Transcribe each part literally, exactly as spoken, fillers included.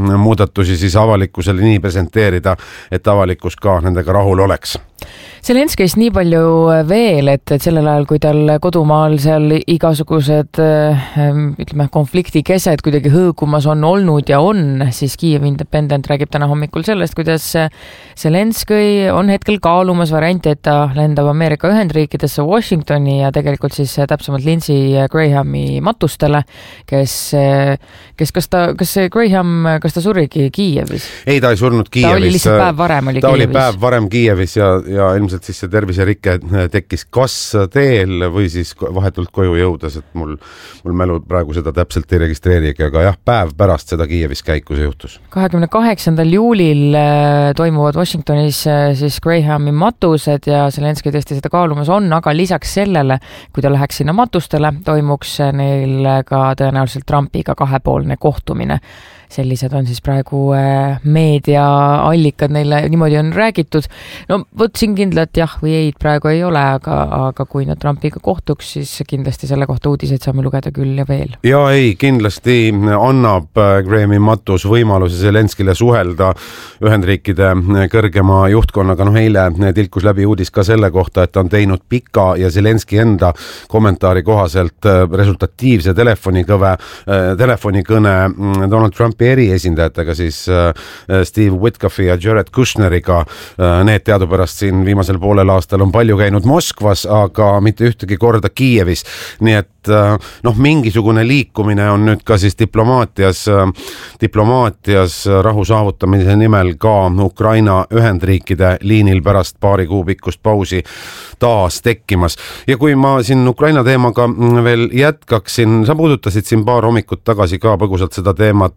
muudatusi siis avalikkusele nii presenteerida, et avalikkus ka nendega rahul oleks. Zelenskis nii palju veel, et, et sellel ajal, kui tal kodumaal seal igasugused ütleme, konflikti kesed kuidagi hõõgumas on olnud ja on, siis Kiev Independent räägib täna hommikul sellest, kuidas Zelenski on hetkel kaalumas varianti, et ta lendab Ameerika Ühendriikidesse Washingtoni ja tegelikult siis täpsemalt Lindsey Grahami matustele, kes, kes kas ta, kas see Graham, kas ta surigi Kiievis? Ei, ta ei surnud Kiievis. Ta oli lihtsalt päev varem oli ta Kiievis. Ta oli päev varem Kiievis ja, ja ilmselt siis see terviserikke tekkis kas teel või siis vahetult koju jõudes, et mul, mul mälu praegu seda täpselt ei registreerigi, aga jah, päev pärast seda Kiievis käiku see juhtus. kahekümne kaheksandal juulil toimuvad Washingtonis siis Grahami matused ja Zelenski tõesti seda kaalumas on, aga lisaks sellele, kui ta läheks sinna matustele, toimuks neil ka tõenäoliselt Trumpiga kahepoolne kohtumine. Sellised on siis praegu meediaallikad, neile niimoodi on räägitud. No võt siin kindlalt jah või ei praegu ei ole, aga, aga kui nad Trumpiga kohtuks, siis kindlasti selle kohta uudiseid saame lugeda küll ja veel. Ja ei, kindlasti annab Grahami matus võimaluse Zelenskile suhelda Ühendriikide kõrgema juhtkonnaga. No eile tilkus läbi uudis ka selle kohta, et on teinud pika ja Zelenski enda kommentaari kohaselt resultatiivse telefonikõve, telefonikõne Donald Trumpi eriesindajatega, siis Steve Witkoffi ja Jared Kushneriga. Need teadupärast siin viimasel poolel aastal on palju käinud Moskvas, aga mitte ühtegi korda Kiievis. Nii et noh, mingisugune liikumine on nüüd ka siis diplomaatias, diplomaatias rahu saavutamise nimel ka Ukraina Ühendriikide liinil pärast paari kuu pikkust pausi taas tekkimas. Ja kui ma siin Ukraina teemaga veel jätkaksin, sa puudutasid siin paar hommikut tagasi ka põgusalt seda teemat.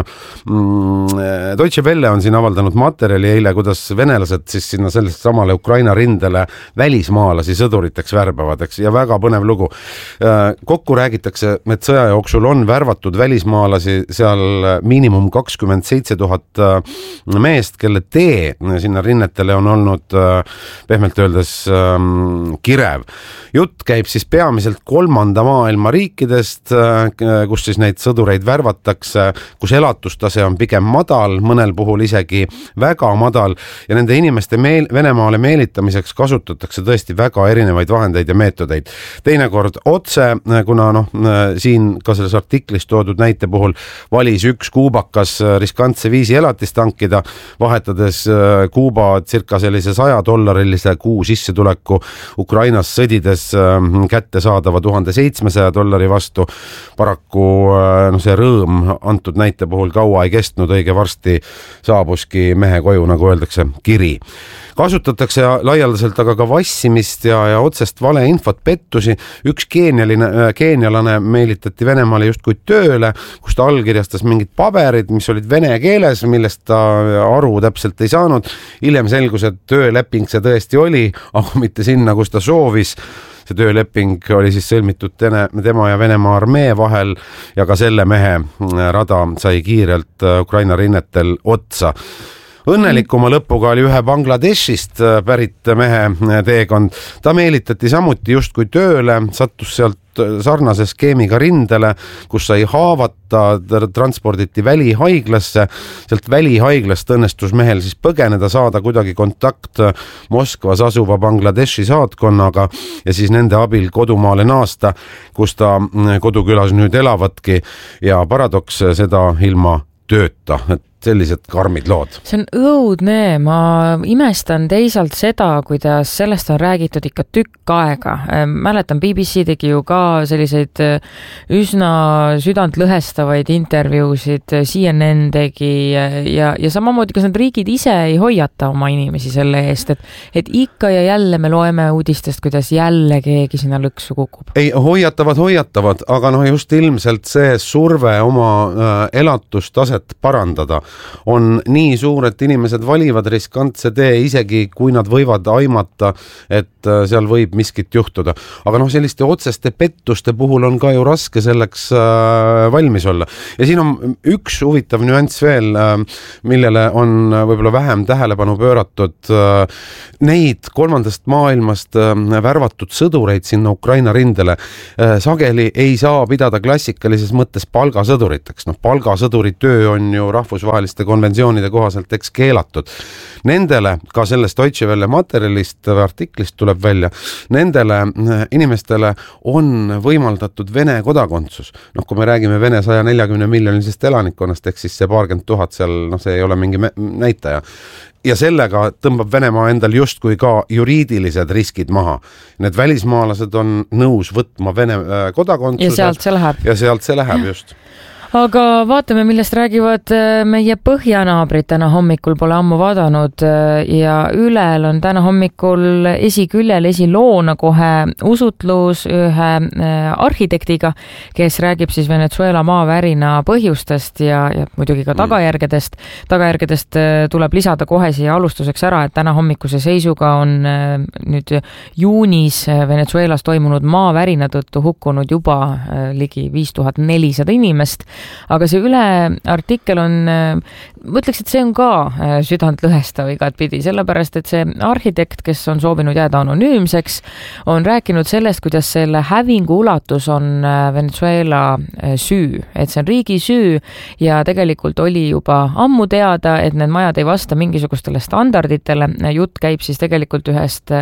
Deutsche Welle on siin avaldanud materjali eile, kuidas venelased siis sinna sellest samale Ukraina rindele välismaalasi sõduriteks värbavad, eks, ja väga põnev lugu. Kokku räägitakse, et sõja jooksul on värvatud välismaalasi seal miinimum kakskümmend seitse tuhat meest, kelle tee sinna rinnetele on olnud pehmelt öeldes kirev. Jutt käib siis peamiselt kolmanda maailma riikidest, kus siis neid sõdureid värvatakse, kus elatustase on pigem madal, mõnel puhul isegi väga madal ja nende inimeste meel, Venemaale meelitamiseks kasutatakse tõesti väga erinevaid vahendeid ja meetodeid. Teinekord otse, kuna noh, siin ka selles artiklis toodud näite puhul valis üks kuubakas riskantse viisi elatist tankida, vahetades Kuuba circa sellise saja dollarilise kuu sissetuleku Ukrainas sõdides kätte saadava tuhande seitsmesaja dollari vastu. Paraku no, see rõõm antud näite puhul kaua ei kestnud, õige varsti saabuski mehe koju, nagu öeldakse, kiri. Kasutatakse laialdaselt aga ka vassimist ja, ja otsest valeinfot, pettusi. Üks keenialine, keenialane meelitati Venemaale justkui tööle, kus ta allkirjastas mingid paberid, mis olid vene keeles, millest ta aru täpselt ei saanud. Hiljem selgus, et tööleping see tõesti oli, aga mitte sinna, kus ta soovis. See tööleping oli siis sõlmitud tema ja Venemaa armee vahel ja ka selle mehe rada sai kiirelt Ukraina rinnetel otsa. Õnnelikuma lõpuga oli ühe Bangladeshist pärit mehe teekond. Ta meelitati samuti justkui tööle, sattus sealt sarnase skeemiga rindele, kus sai haavata, transporditi välihaiglasse. Sealt välihaiglast õnnestus mehel siis põgeneda, saada kuidagi kontakt Moskvas asuva Bangladeshi saatkonnaga ja siis nende abil kodumaale naasta, kus ta kodukülas nüüd elavatki ja paradoks seda ilma tööta, et sellised karmid lood. See on õudne, ma imestan teisalt seda, kuidas sellest on räägitud ikka tükk aega. Mäletan, B B C tegi ju ka selliseid üsna südant lõhestavaid intervjuusid, C N N tegi ja, ja samamoodi, kas need riigid ise ei hoiata oma inimesi selle eest, et, et ikka ja jälle me loeme uudistest, kuidas jälle keegi sinna lõksu kukub. Ei, hoiatavad, hoiatavad, aga noh, just ilmselt see surve oma äh, elatustaset parandada on nii suur, et inimesed valivad riskantse tee, isegi kui nad võivad aimata, et seal võib miskit juhtuda. Aga noh, selliste otseste pettuste puhul on ka ju raske selleks valmis olla. Ja siin on üks huvitav nüanss veel, millele on võib-olla vähem tähelepanu pööratud. Neid kolmandast maailmast värvatud sõdureid sinna Ukraina rindele sageli ei saa pidada klassikalises mõttes palgasõduriteks. No, palgasõduri töö on ju rahvusvaheline rahvusvaheliste konventsioonide kohaselt eks keelatud. Nendele, ka sellest Deutsche Welle materjalist või artiklist tuleb välja, nendele inimestele on võimaldatud Vene kodakondsus. Noh, kui me räägime Vene saja neljakümne miljonilisest elanikkonnast, eks siis see paarkümmend tuhat seal, noh, see ei ole mingi näitaja. Ja sellega tõmbab Venemaa endal justkui ka juriidilised riskid maha. Need välismaalased on nõus võtma Vene kodakondsuse. Ja sealt see läheb. Ja sealt see läheb, just. Aga vaatame, millest räägivad meie põhjanaabrid. Täna hommikul pole ammu vaadanud ja Ülel on täna hommikul esiküljel esiloona kohe usutlus ühe arhitektiga, kes räägib siis Venezuela maavärina põhjustest ja, ja muidugi ka tagajärgedest. Tagajärgedest tuleb lisada kohe siia alustuseks ära, et täna hommikuse seisuga on nüüd juunis Venezuelas toimunud maavärina tõttu hukkunud juba ligi viis tuhat nelisada inimest. Aga see Üle artikkel on, ma ütleks, et see on ka südantlõhestav igat pidi, sellepärast, et see arhitekt, kes on soovinud jääda anonüümseks, on rääkinud sellest, kuidas selle hävingu ulatus on Venezuela süü, et see on riigi süü ja tegelikult oli juba ammu teada, et need majad ei vasta mingisugustele standarditele. Jutt käib siis tegelikult ühest,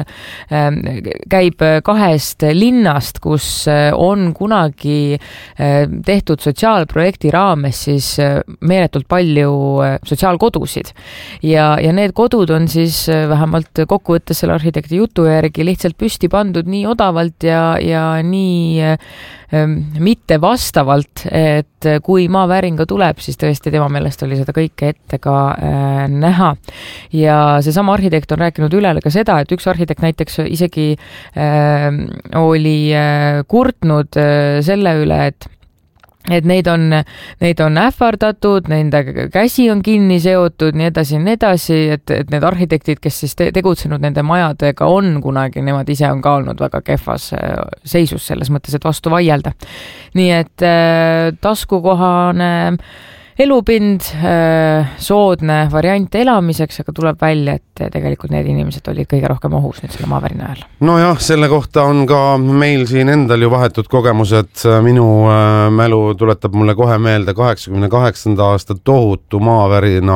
käib kahest linnast, kus on kunagi tehtud sotsiaalprojekti raames siis meeletult palju sotsiaalkodusid ja, ja need kodud on siis vähemalt kokkuvõttes selle arhitekti jutu järgi lihtsalt püsti pandud nii odavalt ja, ja nii ähm, mitte vastavalt, et kui maaväringa tuleb, siis tõesti tema meelest oli seda kõike ette ka äh, näha. Ja see sama arhitekt on rääkinud Ülele ka seda, et üks arhitekt näiteks isegi äh, oli äh, kurtnud äh, selle üle, et et neid on, neid on ähvardatud, nende käsi on kinni seotud, nii edasi, nii edasi, et, et need arhitektid, kes siis te, tegutsenud nende majadega on kunagi, nemad ise on ka olnud väga kehvas seisus selles mõttes, et vastu vaielda. Nii et äh, taskukohane elupind, soodne variant elamiseks, aga tuleb välja, et tegelikult need inimesed olid kõige rohkem ohus nüüd selle maavärina ajal. No jah, selle kohta on ka meil siin endal ju vahetud kogemused. Minu mälu tuletab mulle kohe meelde kaheksakümne kaheksanda aasta tohutu maavärina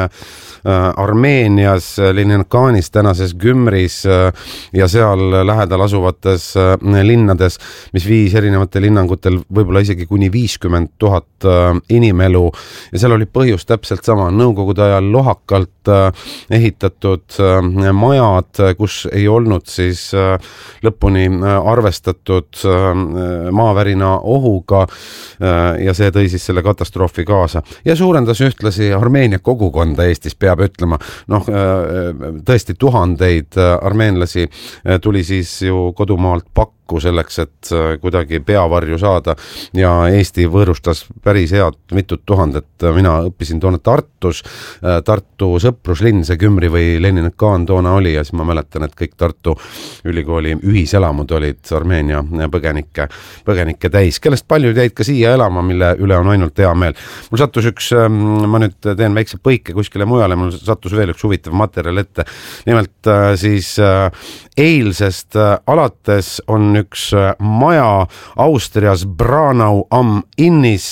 Armeenias, Leninkanis, tänases Gümris ja seal lähedal asuvates linnades, mis viis erinevatel hinnangutel võib-olla isegi kuni viiskümmend tuhat inimelu. Ja seal oli põhjus täpselt sama, nõukogude ajal lohakalt ehitatud majad, kus ei olnud siis lõpuni arvestatud maavärina ohuga ja see tõi siis selle katastroofi kaasa. Ja suurendas ühtlasi Armeenia kogukonda Eestis, peab ütlema. Noh, tõesti tuhandeid armeenlasi tuli siis ju kodumaalt pakku selleks, et kuidagi peavarju saada ja Eesti võõrustas päris head mitut tuhandet. Mina õppisin toona Tartus, Tartu sõpruslinn, see Gümri või Leninkan toona oli ja siis ma mäletan, et kõik Tartu ülikooli ühiselamud olid Armeenia põgenike, põgenike täis, kellest paljud jäid ka siia elama, mille üle on ainult hea meel. Mul sattus üks, ma nüüd teen väikse põike kuskile mujale, mul sattus veel üks huvitav materjal ette. Nimelt siis eilsest alates on üks maja Austrias Branau am Innis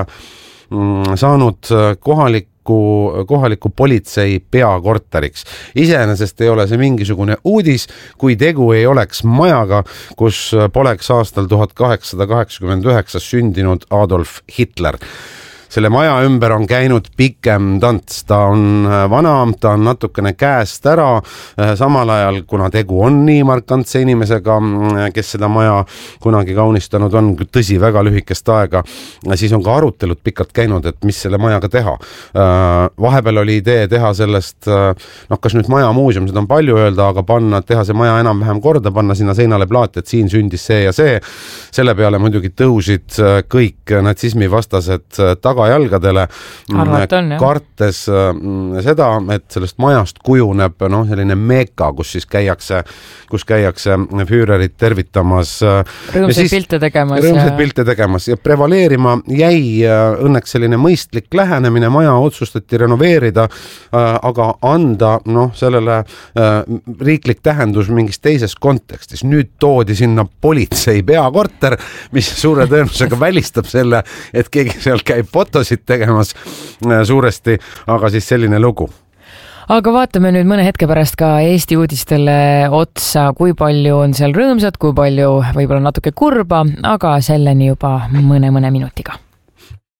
saanud kohaliku, kohaliku politsei peakorteriks. Iseenesest ei ole see mingisugune uudis, kui tegu ei oleks majaga, kus poleks aastal tuhat kaheksasada kaheksakümmend üheksa sündinud Adolf Hitler. Selle maja ümber on käinud pikem tants, ta on vana, ta on natukene käest ära, samal ajal, kuna tegu on nii markantse inimesega, kes seda maja kunagi kaunistanud on, tõsi, väga lühikest aega, siis on ka arutelud pikalt käinud, et mis selle majaga teha. Vahepeal oli idee teha sellest, noh, kas nüüd maja muuseum, seda on palju öelda, aga panna, teha see maja enam-vähem korda, panna sinna seinale plaat, et siin sündis see ja see. Selle peale muidugi tõusid kõik natsismi vastased taga jalgadele, on, kartes seda, et sellest majast kujuneb no, selline meka, kus siis käiakse, kus käiakse Führerit tervitamas. Rõõmsaid pilte tegemas. Rõõmsaid ja... pilte tegemas ja prevaleerima jäi õnneks selline mõistlik lähenemine, maja otsustati renoveerida, aga anda no, sellele riiklik tähendus mingis teises kontekstis. Nüüd toodi sinna politsei peakorter, mis suure tõenäosusega välistab selle, et keegi seal käib fotosid tegemas suuresti, aga siis selline lugu. Aga vaatame nüüd mõne hetke pärast ka Eesti uudistele otsa, kui palju on seal rõõmsat, kui palju võib-olla natuke kurba, aga selleni juba mõne-mõne minutiga.